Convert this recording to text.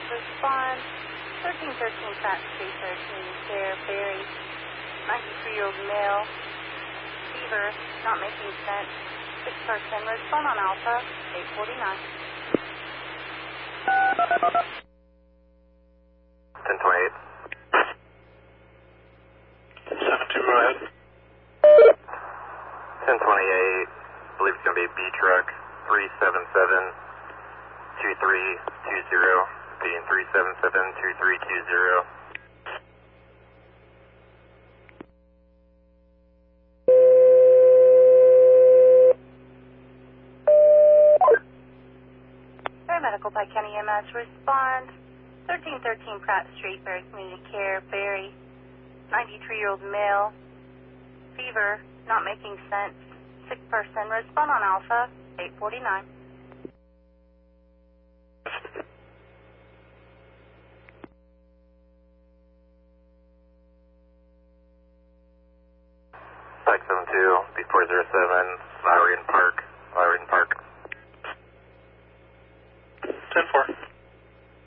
respond. 1313 Pratt Street, community care, Barry, 93-year-old male, fever, not making sense, sick person, respond on Alpha, 849. 1028. 72, go ahead. 1028, believe it's going to be a B truck, 377-2320, repeating 377-2320. Paramedical by County EMS, respond. 1313 Pratt Street, Barry Community Care, Barry, 93-year-old male, fever, not making sense, sick person, respond on Alpha, 849. Site 72, B407, Lowry and Park, Lowry and